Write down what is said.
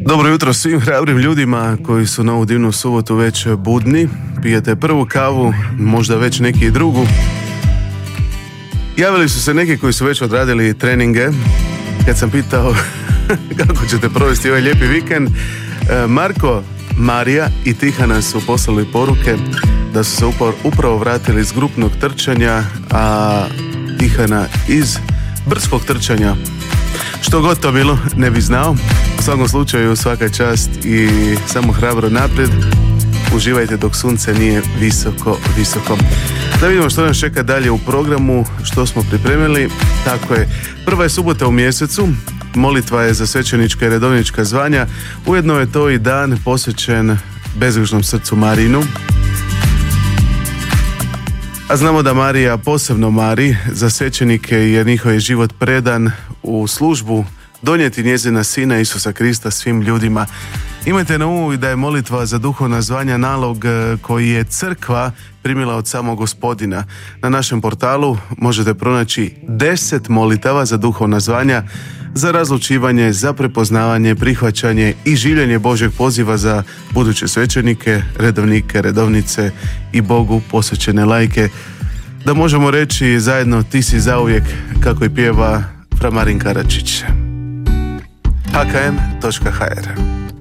Dobro jutro svim hrabrim ljudima koji su na ovu divnu subotu već budni. Pijete prvu kavu, možda već neki i drugu. Javili su se neki koji su već odradili treninge. Kad sam pitao kako ćete provesti ovaj lijepi vikend, Marko, Marija i Tihana su poslali poruke da su se upravo vratili iz grupnog trčanja, a Tihana iz brdskog trčanja. Što god to bilo, ne bi znao. U svakom slučaju, svaka čast i samo hrabro naprijed. Uživajte dok sunce nije visoko, visoko. Da vidimo što nas čeka dalje u programu, što smo pripremili. Tako je, prva je subota u mjesecu, molitva je za svećenička i redovnička zvanja, ujedno je to i dan posvećen bezgrešnom srcu Marinu. A znamo da Marija posebno mari za svećenike jer njihov je život predan u službu donijeti njezina sina Isusa Krista svim ljudima. Imajte na umu da je molitva za duhovna zvanja nalog koji je crkva primila od samog Gospodina. Na našem portalu možete pronaći 10 molitava za duhovna zvanja, za razlučivanje, za prepoznavanje, prihvaćanje i življenje Božjeg poziva za buduće svećenike, redovnike, redovnice i Bogu posvećene lajke. Da možemo reći zajedno ti si zauvijek, kako i pjeva fra Marin Karačić. hkm.hr